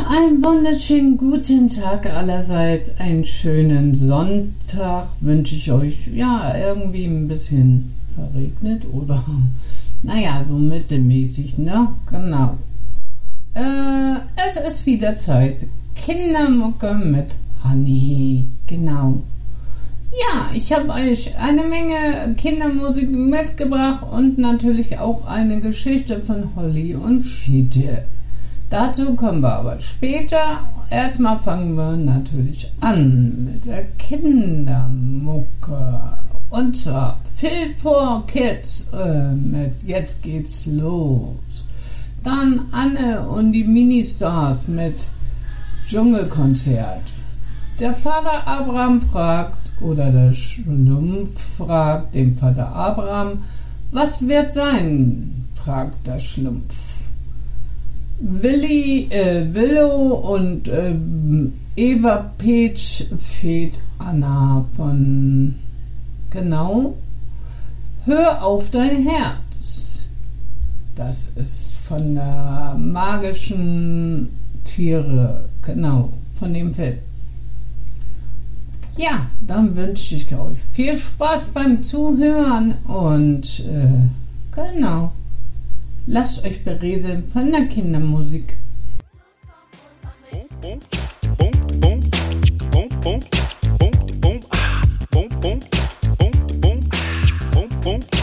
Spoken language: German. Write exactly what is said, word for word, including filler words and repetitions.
einen wunderschönen guten Tag allerseits. Einen schönen Sonntag wünsche ich euch. Ja, irgendwie ein bisschen verregnet oder naja, so mittelmäßig, ne? Genau. Äh, es ist wieder Zeit. Kindermucke mit Honey. Genau. Ja, ich habe euch eine Menge Kindermusik mitgebracht und natürlich auch eine Geschichte von Holly und Fiete. Dazu kommen wir aber später. Erstmal fangen wir natürlich an mit der Kindermucke. Und zwar Phil for Kids äh, mit Jetzt geht's los. Dann Anne und die Ministars mit Dschungelkonzert. Der Vater Abraham fragt, oder der Schlumpf fragt den Vater Abraham, was wird sein? Fragt der Schlumpf. Willi, äh, Willow und äh, Eva Peach fehlt Anna von, genau, Hör auf dein Herz. Das ist von der magischen Tiere, genau, von dem Film. Ja, dann wünsche ich euch viel Spaß beim Zuhören und äh, genau. Lasst euch berieseln von der Kindermusik. Boom.